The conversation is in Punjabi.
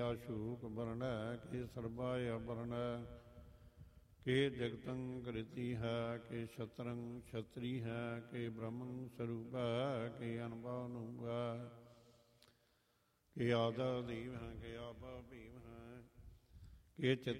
ਆਸ਼ੂਕ ਬਰਣੈ ਕੇ ਸਰਬਾ ਅਬਰਣੈ ਕੇ ਜਗਤੰ ਕ੍ਰਿਤੀ ਹੈ ਕੇ ਸ਼ਤਰੰ ਛਤਰੀ ਹੈ ਕੇ ਬ੍ਰਹਮੰ ਸਰੂਪੈ ਕੇ ਅਨੁਭਵ ਨੂਪੈ ਕੇ ਆਦਰ ਦੀਵ ਹੈ ਕੇ ਆਪਾ ਭੀਮ ਹੈ ਕੇ ਚਿਤ